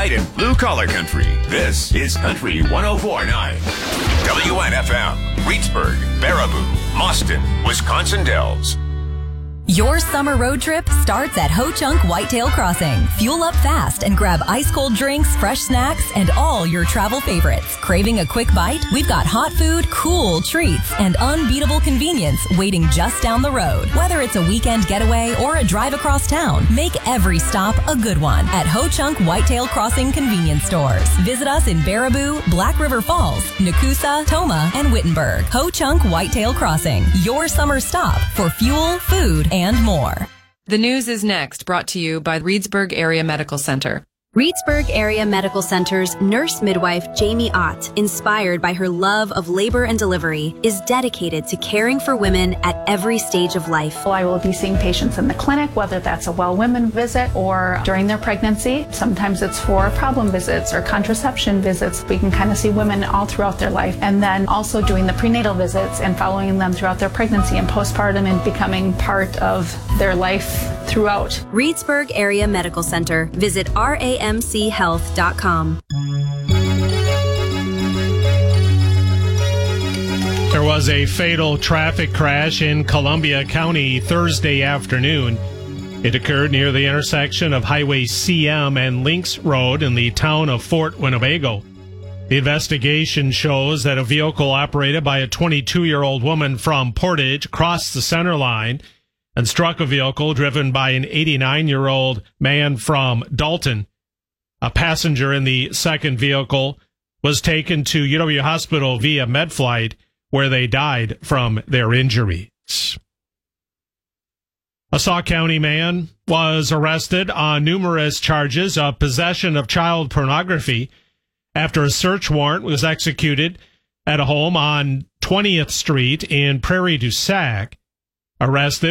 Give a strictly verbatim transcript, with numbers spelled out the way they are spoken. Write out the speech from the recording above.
right in blue-collar country. This is Country one oh four point nine. W N F M, Reedsburg, Baraboo, Mauston, Wisconsin Dells. Your summer road trip starts at Ho Chunk Whitetail Crossing. Fuel up fast and grab ice-cold drinks, fresh snacks, and all your travel favorites. Craving a quick bite? We've got hot food, cool treats, and unbeatable convenience waiting just down the road. Whether it's a weekend getaway or a drive across town, make every stop a good one at Ho Chunk Whitetail Crossing convenience stores. Visit us in Baraboo, Black River Falls, Nakusa, Toma, and Wittenberg. Ho Chunk Whitetail Crossing, your summer stop for fuel, food, and more. The news is next, brought to you by Reedsburg Area Medical Center. Reedsburg Area Medical Center's nurse midwife Jamie Ott, inspired by her love of labor and delivery, is dedicated to caring for women at every stage of life. I will be seeing patients in the clinic, whether that's a well women visit or during their pregnancy. Sometimes it's for problem visits or contraception visits. We can kind of see women all throughout their life, and then also doing the prenatal visits and following them throughout their pregnancy and postpartum and becoming part of their life throughout. Reedsburg Area Medical Center. Visit R A M C health dot com. There was a fatal traffic crash in Columbia County Thursday afternoon. It occurred near the intersection of Highway C M and Lynx Road in the town of Fort Winnebago. The investigation shows that a vehicle operated by a twenty-two-year-old woman from Portage crossed the center line and struck a vehicle driven by an eighty-nine-year-old man from Dalton. A passenger in the second vehicle was taken to U W Hospital via MedFlight, where they died from their injuries. A Sauk County man was arrested on numerous charges of possession of child pornography after a search warrant was executed at a home on twentieth Street in Prairie du Sac. Arrested